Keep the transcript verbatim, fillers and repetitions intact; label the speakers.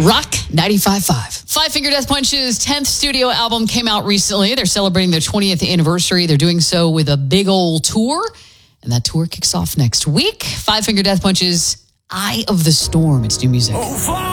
Speaker 1: Rock ninety-five point five. Five Finger Death Punch's tenth studio album came out recently. They're celebrating their twentieth anniversary. They're doing so with a big old tour, and that tour kicks off next week. Five Finger Death Punch's Eye of the Storm. It's new music.